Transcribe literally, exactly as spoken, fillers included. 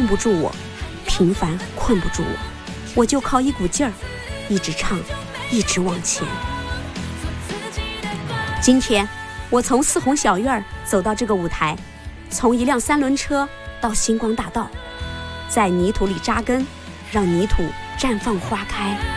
困不住我，平凡困不住我，我就靠一股劲儿，一直唱，一直往前。今天我从四红小院走到这个舞台，从一辆三轮车到星光大道，在泥土里扎根，让泥土绽放花开。